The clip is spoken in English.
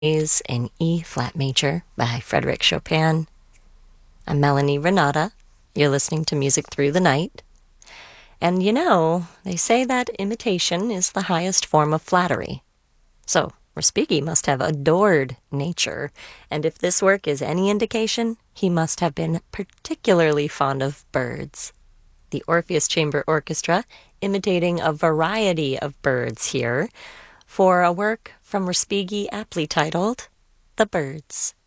is in E flat major by Frédéric Chopin. I'm Melanie Renata. You're listening to Music Through the Night. And you know, they say that imitation is the highest form of flattery. So, Respighi must have adored nature, and if this work is any indication, he must have been particularly fond of birds. The Orpheus Chamber Orchestra imitating a variety of birds here for a work from Respighi aptly titled The Birds.